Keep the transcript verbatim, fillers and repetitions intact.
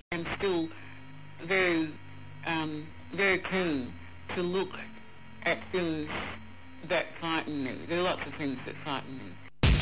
am still very, um, very keen to look at things that frighten me. There are lots of things that frighten me.